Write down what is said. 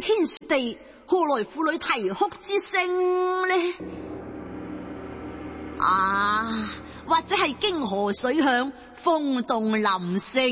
天雪地，何來婦女啼哭之聲呢？啊，或者係經河水響，風動林聲。